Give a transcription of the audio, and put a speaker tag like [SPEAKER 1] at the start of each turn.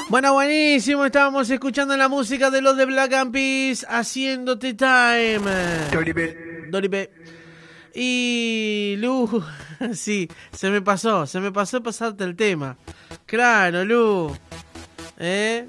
[SPEAKER 1] Bueno, buenísimo. Estábamos escuchando la música de los de Black Eyed Peas haciéndote time. Doribe. Y Lu, sí, se me pasó pasarte el tema. Claro, Lu.